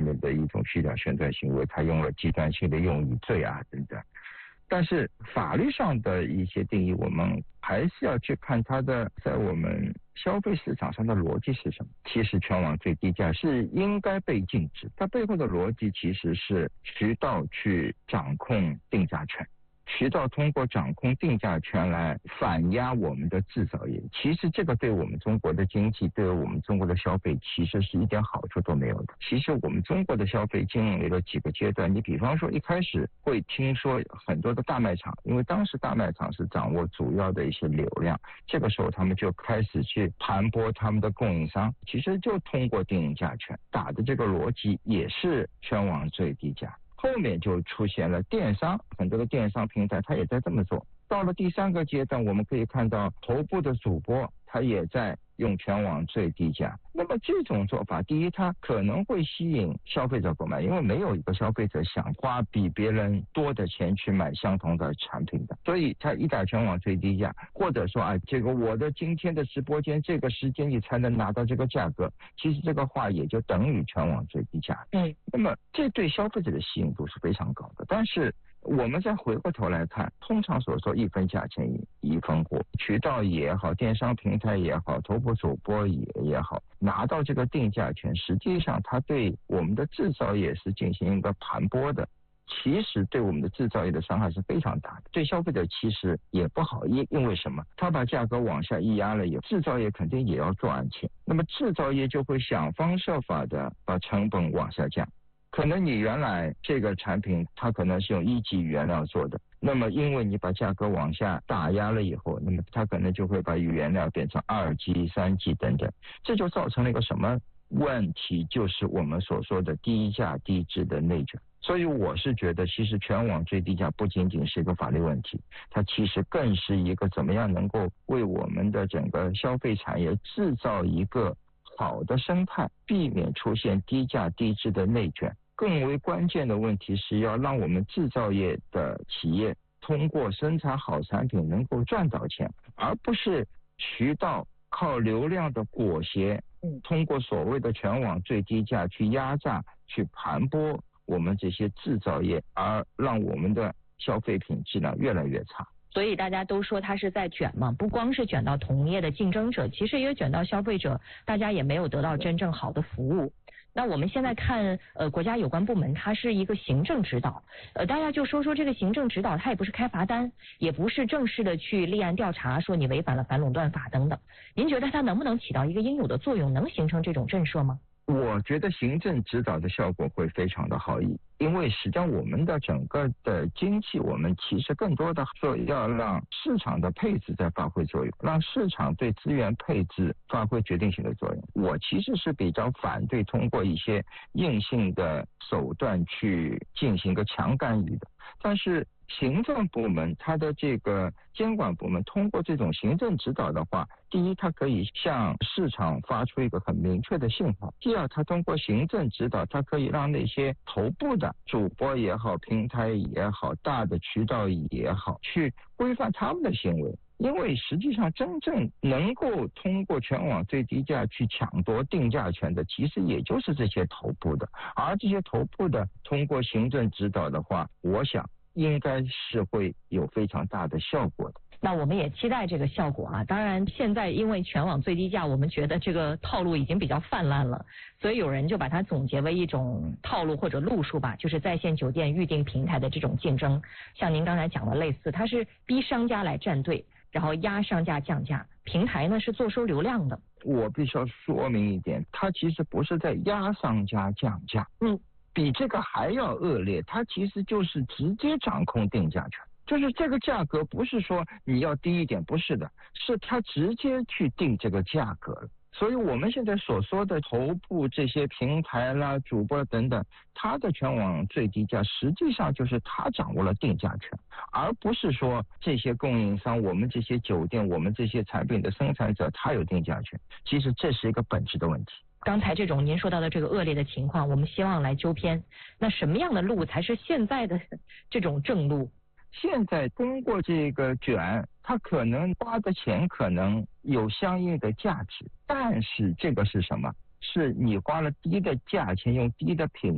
面的一种虚假宣传行为，他用了极端性的用语罪啊等等。但是法律上的一些定义，我们还是要去看它的在我们消费市场上的逻辑是什么。其实全网最低价是应该被禁止，它背后的逻辑其实是渠道去掌控定价权。渠道通过掌控定价权来反压我们的制造业，其实这个对我们中国的经济，对我们中国的消费，其实是一点好处都没有的。其实我们中国的消费经历了几个阶段，你比方说一开始会听说很多的大卖场，因为当时大卖场是掌握主要的一些流量，这个时候他们就开始去盘剥他们的供应商，其实就通过定价权打的这个逻辑也是全网最低价。后面就出现了电商，很多的电商平台它也在这么做。到了第三个阶段，我们可以看到头部的主播他也在用全网最低价。那么这种做法，第一，它可能会吸引消费者购买，因为没有一个消费者想花比别人多的钱去买相同的产品的，所以他一打全网最低价，或者说这个我的今天的直播间这个时间你才能拿到这个价格，其实这个话也就等于全网最低价。那么这对消费者的吸引度是非常高的。但是我们再回过头来看，通常所说一分价钱一分货，渠道也好，电商平台也好，头部主播也好，拿到这个定价权，实际上它对我们的制造业是进行一个盘剥的，其实对我们的制造业的伤害是非常大的，对消费者其实也不好，因为什么？他把价格往下一压了以后，制造业肯定也要赚钱，那么制造业就会想方设法的把成本往下降。可能你原来这个产品它可能是用1级原料做的，那么因为你把价格往下打压了以后，那么它可能就会把原料变成2级、3级等等，这就造成了一个什么问题？就是我们所说的低价低质的内卷。所以我是觉得，其实全网最低价不仅仅是一个法律问题，它其实更是一个怎么样能够为我们的整个消费产业制造一个好的生态，避免出现低价低质的内卷。更为关键的问题是要让我们制造业的企业通过生产好产品能够赚到钱，而不是渠道靠流量的裹挟，通过所谓的全网最低价去压榨、去盘剥我们这些制造业，而让我们的消费品质量越来越差。 所以大家都说它是在卷嘛，不光是卷到同业的竞争者，其实也卷到消费者，大家也没有得到真正好的服务。那我们现在看国家有关部门它是一个行政指导，大家就说这个行政指导它也不是开罚单，也不是正式的去立案调查说你违反了反垄断法等等，您觉得它能不能起到一个应有的作用，能形成这种震慑吗？ 我觉得行政指导的效果会非常的好，因为实际上我们的整个的经济，我们其实更多的说要让市场的配置在发挥作用，让市场对资源配置发挥决定性的作用。我其实是比较反对通过一些硬性的手段去进行一个强干预的，但是行政部门它的这个监管部门通过这种行政指导的话，第一，它可以向市场发出一个很明确的信号；第二，它通过行政指导，它可以让那些头部的主播也好、平台也好、大的渠道也好，去规范他们的行为。因为实际上真正能够通过全网最低价去抢夺定价权的，其实也就是这些头部的，而这些头部的通过行政指导的话，我想应该是会有非常大的效果的。 那我们也期待这个效果啊！当然，现在因为全网最低价，我们觉得这个套路已经比较泛滥了，所以有人就把它总结为一种套路或者路数吧，就是在线酒店预订平台的这种竞争。像您刚才讲的类似，它是逼商家来站队，然后压商家降价，平台呢是坐收流量的。 我必须要说明一点，它其实不是在压商家降价，比这个还要恶劣，它其实就是直接掌控定价权。就是这个价格不是说你要低一点，不是的，是他直接去定这个价格了。所以我们现在所说的头部这些平台啦、主播等等，它的全网最低价实际上就是他掌握了定价权，而不是说这些供应商、我们这些酒店、我们这些产品的生产者他有定价权。其实这是一个本质的问题。 刚才这种您说到的这个恶劣的情况，我们希望来纠偏。那什么样的路才是现在的这种正路？ 现在通过这个卷，它可能花的钱可能有相应的价值，但是这个是什么？是你花了低的价钱，用低的品